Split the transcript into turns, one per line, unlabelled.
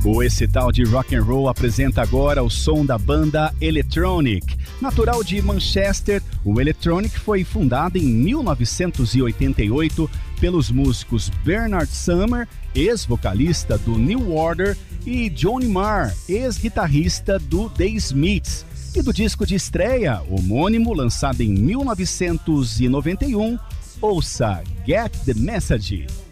O Esse Tal de Rock and Roll apresenta agora o som da banda Electronic. Natural de Manchester, o Electronic foi fundado em 1988 pelos músicos Bernard Sumner, ex-vocalista do New Order, e Johnny Marr, ex-guitarrista do The Smiths. E do disco de estreia, homônimo, lançado em 1991, ouça Get the Message.